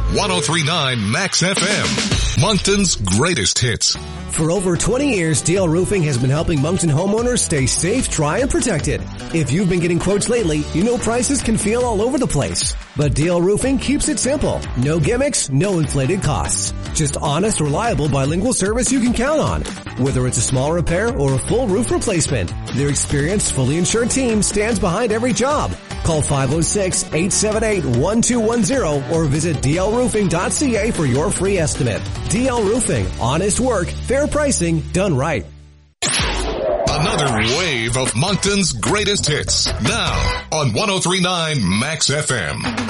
103.9 Max FM, Moncton's greatest hits. For over 20 years, DL Roofing has been helping Moncton homeowners stay safe, dry, and protected. If you've been getting quotes lately, you know prices can feel all over the place. But DL Roofing keeps it simple. No gimmicks, no inflated costs. Just honest, reliable, bilingual service you can count on. Whether it's a small repair or a full roof replacement, their experienced, fully insured team stands behind every job. Call 506-878-1210 or visit dlroofing.ca for your free estimate. DL Roofing. Honest work, fair pricing, done right. Another wave of Moncton's greatest hits. Now on 103.9 Max FM.